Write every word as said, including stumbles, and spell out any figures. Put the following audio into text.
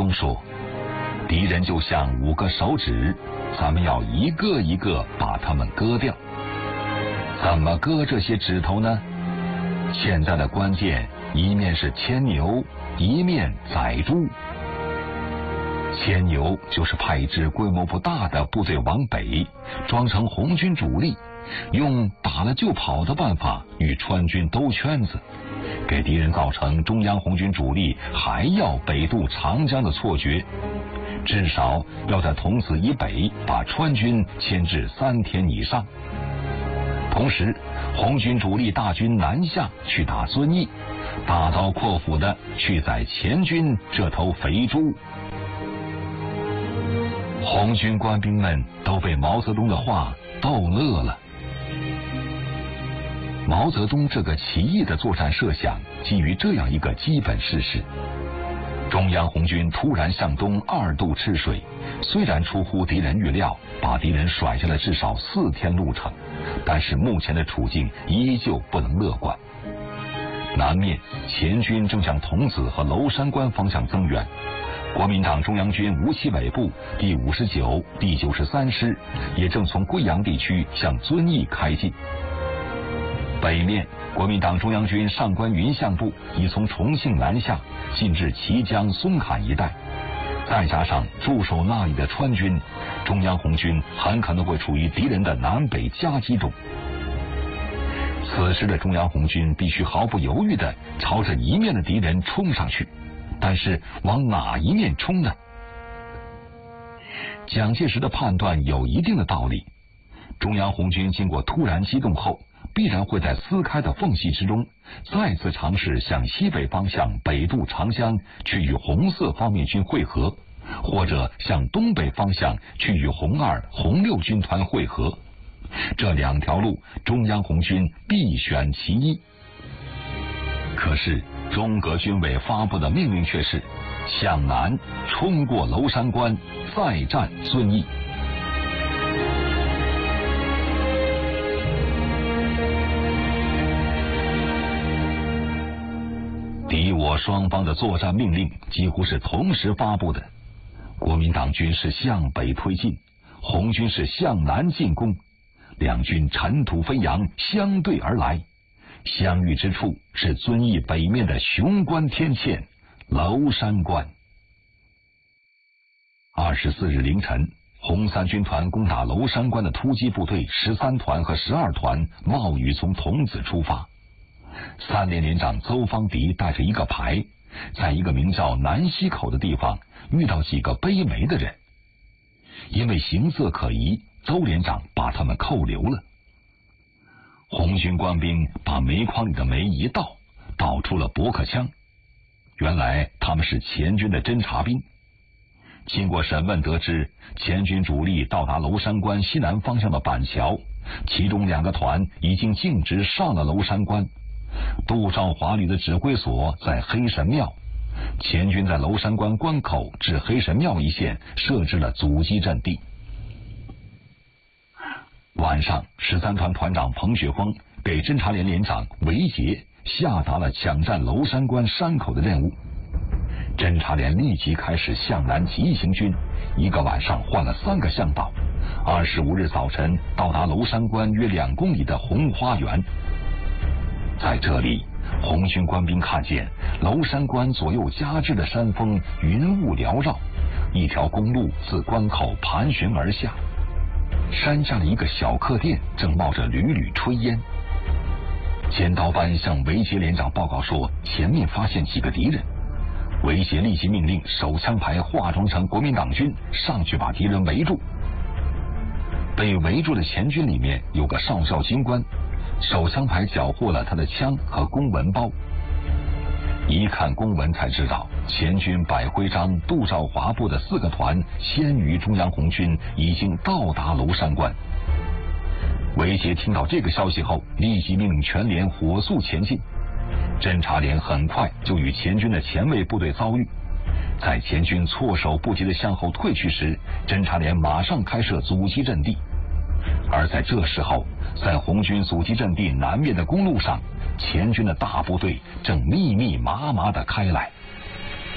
中说，敌人就像五个手指，咱们要一个一个把它们割掉。怎么割这些指头呢？现在的关键，一面是牵牛，一面宰猪。牵牛就是派一支规模不大的部队往北，装成红军主力，用打了就跑的办法与川军兜圈子，给敌人造成中央红军主力还要北渡长江的错觉，至少要在桐梓以北把川军牵制三天以上。同时，红军主力大军南下去打遵义，大刀阔斧的去宰黔军这头肥猪。红军官兵们都被毛泽东的话逗乐了。毛泽东这个奇异的作战设想基于这样一个基本事实：中央红军突然向东二渡赤水，虽然出乎敌人预料，把敌人甩下了至少四天路程，但是目前的处境依旧不能乐观。南面黔军正向桐梓和娄山关方向增援，国民党中央军吴奇伟部第五十九、第九十三师也正从贵阳地区向遵义开进。北面，国民党中央军上官云相部已从重庆南下，进至綦江松坎一带，再加上驻守那里的川军，中央红军很可能会处于敌人的南北夹击中。此时的中央红军必须毫不犹豫地朝着一面的敌人冲上去，但是往哪一面冲呢？蒋介石的判断有一定的道理，中央红军经过突然机动后，必然会在撕开的缝隙之中再次尝试向西北方向北渡长江去与红四方面军会合，或者向东北方向去与红二、红六军团会合。这两条路，中央红军必选其一。可是中革军委发布的命令却是向南冲过娄山关，再战遵义。敌我双方的作战命令几乎是同时发布的，国民党军是向北推进，红军是向南进攻，两军尘土飞扬，相对而来，相遇之处是遵义北面的雄关天堑娄山关。二十四日凌晨，红三军团攻打娄山关的突击部队十三团和十二团冒雨从桐梓出发。三连连长邹方迪带着一个排，在一个名叫南溪口的地方遇到几个背煤的人，因为形色可疑，邹连长把他们扣留了。红军官兵把煤筐里的煤一倒，倒出了驳壳枪，原来他们是黔军的侦察兵。经过审问得知，黔军主力到达娄山关西南方向的板桥，其中两个团已经径直上了娄山关。杜兆华旅的指挥所在黑神庙，黔军在娄山关关口至黑神庙一线设置了阻击阵地。晚上，十三团团长彭雪枫给侦察连连长韦杰下达了抢占娄山关山口的任务。侦察连立即开始向南急行军，一个晚上换了三个向导。二十五日早晨到达娄山关约两公里的红花园。在这里，红军官兵看见娄山关左右夹峙的山峰云雾缭绕，一条公路自关口盘旋而下，山下的一个小客店正冒着缕缕炊烟。尖刀班向韦杰连长报告说，前面发现几个敌人。韦杰立即命令手枪排化妆成国民党军上去把敌人围住。被围住的黔军里面有个少校军官，手枪排缴获了他的枪和公文包。一看公文才知道，黔军百徽章杜兆华部的四个团先于中央红军已经到达娄山关。韦杰听到这个消息后，立即命令全连火速前进。侦察连很快就与黔军的前卫部队遭遇，在黔军措手不及的向后退去时，侦察连马上开设阻击阵地。而在这时候，在红军阻击阵地南面的公路上，黔军的大部队正密密麻麻地开来。